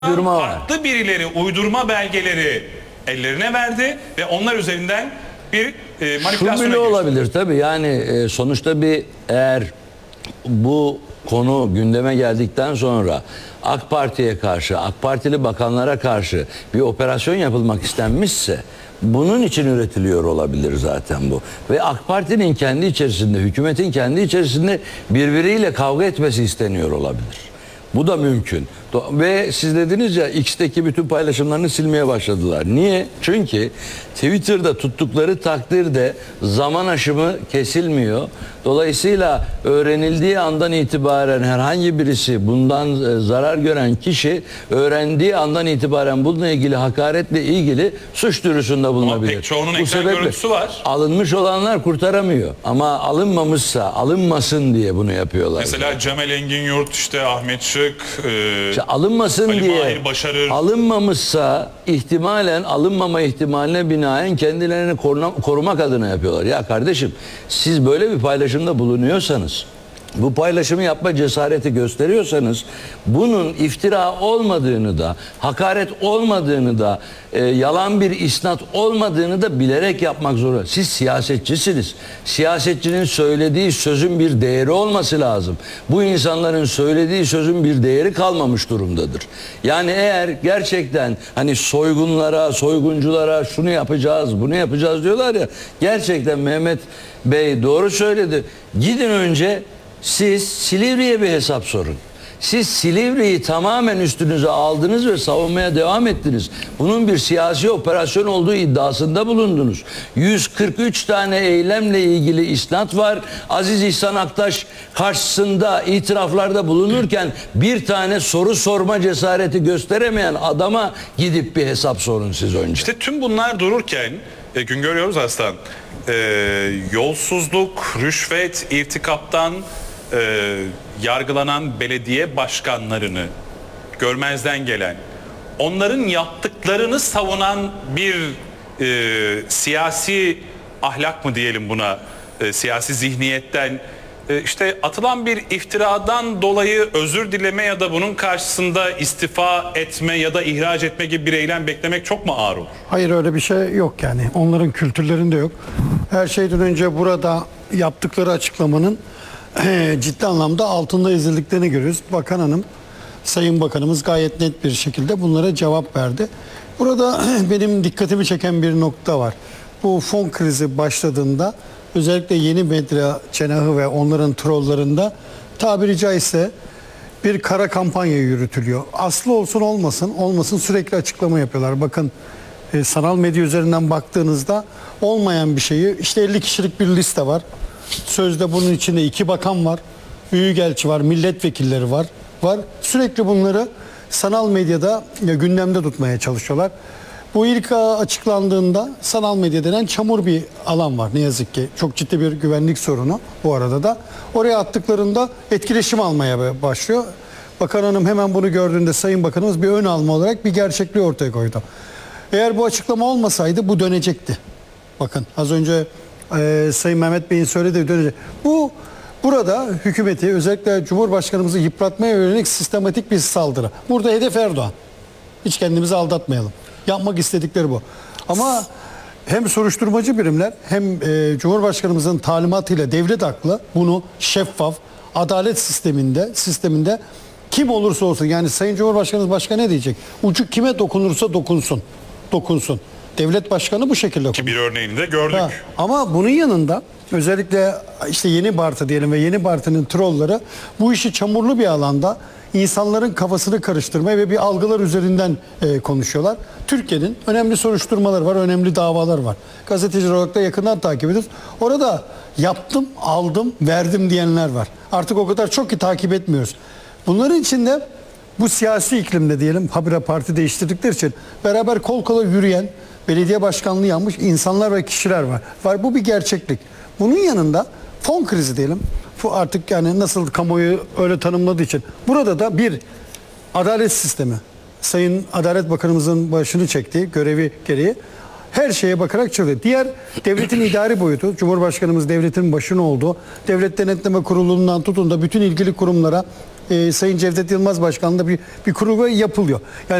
Uydurma var. Farklı birileri uydurma belgeleri ellerine verdi ve onlar üzerinden bir Şu manipülasyona bile girdi. olabilir tabii, yani sonuçta eğer bu konu gündeme geldikten sonra AK Parti'ye karşı, AK Partili bakanlara karşı bir operasyon yapılmak istenmişse bunun için üretiliyor olabilir zaten bu. Ve AK Parti'nin kendi içerisinde, hükümetin kendi içerisinde birbiriyle kavga etmesi isteniyor olabilir. Bu da mümkün. Ve siz dediniz ya, X'teki bütün paylaşımlarını silmeye başladılar. Niye? Çünkü Twitter'da tuttukları takdirde zaman aşımı kesilmiyor. Dolayısıyla öğrenildiği andan itibaren herhangi birisi, bundan zarar gören kişi öğrendiği andan itibaren bununla ilgili, hakaretle ilgili suç duyurusunda bulunabilir. Pek çoğunun Bu ekran sebeple görüntüsü var. alınmış olanlar kurtaramıyor. Ama alınmamışsa alınmasın diye bunu yapıyorlar. Mesela Cemal Engin Yurt, işte Ahmet Şık, İşte alınmasın Ali diye Mahir Başarır. alınmamışsa ihtimalen alınmama ihtimaline binaen kendilerini korumak adına yapıyorlar. Ya kardeşim, siz böyle bir paylaşımda bulunuyorsanız, bu paylaşımı yapma cesareti gösteriyorsanız, bunun iftira olmadığını da, hakaret olmadığını da, yalan bir isnat olmadığını da bilerek yapmak zorunda. Siz siyasetçisiniz. Siyasetçinin söylediği sözün bir değeri olması lazım. Bu insanların söylediği sözün bir değeri kalmamış durumdadır. Yani eğer gerçekten hani soygunlara, soygunculara şunu yapacağız, bunu yapacağız diyorlar ya, gerçekten Mehmet Bey doğru söyledi. Gidin önce siz Silivri'ye bir hesap sorun. Siz Silivri'yi tamamen üstünüze aldınız ve savunmaya devam ettiniz. Bunun bir siyasi operasyon olduğu iddiasında bulundunuz. 143 tane eylemle ilgili isnat var. Aziz İhsan Aktaş karşısında itiraflarda bulunurken bir tane soru sorma cesareti gösteremeyen adama gidip bir hesap sorun siz önce. İşte tüm bunlar dururken gün görüyoruz Aslan. Yolsuzluk, rüşvet, irtikaptan yargılanan belediye başkanlarını görmezden gelen, onların yaptıklarını savunan bir siyasi ahlak mı diyelim buna, siyasi zihniyetten işte atılan bir iftiradan dolayı özür dileme ya da bunun karşısında istifa etme ya da ihraç etme gibi bir eylem beklemek çok mu ağır olur? Hayır, öyle bir şey yok yani. Onların kültürlerinde yok. Her şeyden önce burada yaptıkları açıklamanın ciddi anlamda altında ezildiklerini görüyoruz. Bakan Hanım, Sayın Bakanımız gayet net bir şekilde bunlara cevap verdi. Burada benim dikkatimi çeken bir nokta var. Bu fon krizi başladığında özellikle yeni medya cenahı ve onların trollarında tabiri caizse bir kara kampanya yürütülüyor. Aslı olsun olmasın sürekli açıklama yapıyorlar. Bakın sanal medya üzerinden baktığınızda olmayan bir şeyi, işte 50 kişilik bir liste var. Sözde bunun içinde 2 bakan var, büyükelçi var, milletvekilleri var. Sürekli bunları sanal medyada gündemde tutmaya çalışıyorlar. Bu ilk açıklandığında sanal medya denen çamur bir alan var ne yazık ki. Çok ciddi bir güvenlik sorunu bu arada da. Oraya attıklarında etkileşim almaya başlıyor. Bakan Hanım hemen bunu gördüğünde Sayın Bakanımız bir ön alma olarak bir gerçekliği ortaya koydu. Eğer bu açıklama olmasaydı bu dönecekti. Bakın az önce Sayın Mehmet Bey'in söylediği dönecek. Burada hükümeti, özellikle Cumhurbaşkanımızı yıpratmaya yönelik sistematik bir saldırı. Burada hedef Erdoğan. Hiç kendimizi aldatmayalım. Yapmak istedikleri bu. Ama hem soruşturmacı birimler hem Cumhurbaşkanımızın talimatıyla devlet aklı bunu şeffaf, adalet sisteminde kim olursa olsun, yani Sayın Cumhurbaşkanımız başka ne diyecek? Ucu kime dokunursa dokunsun. Devlet başkanı bu şekilde Ki bir örneğini de gördük. Ama bunun yanında özellikle işte Yeni Parti diyelim ve Yeni Parti'nin trolları bu işi çamurlu bir alanda insanların kafasını karıştırmaya ve bir algılar üzerinden konuşuyorlar. Türkiye'nin önemli soruşturmaları var, önemli davalar var. Gazeteci olarak da yakından takip ediyoruz. Orada yaptım, aldım, verdim diyenler var. Artık o kadar çok ki takip etmiyoruz. Bunların içinde bu siyasi iklimde diyelim, habire parti değiştirdikleri için beraber kol kola yürüyen, belediye başkanlığı yapmış insanlar ve kişiler var. Bu bir gerçeklik. Bunun yanında fon krizi diyelim. Bu artık yani nasıl kamuoyu öyle tanımladığı için. Burada da bir adalet sistemi. Sayın Adalet Bakanımızın başını çektiği görevi gereği Her şeye bakarak çalışıyor. Diğer devletin idari boyutu, Cumhurbaşkanımız devletin başına oldu. Devlet Denetleme Kurulu'ndan tutun da bütün ilgili kurumlara Sayın Cevdet Yılmaz Başkanlığı'nda bir kurulu yapılıyor. Yani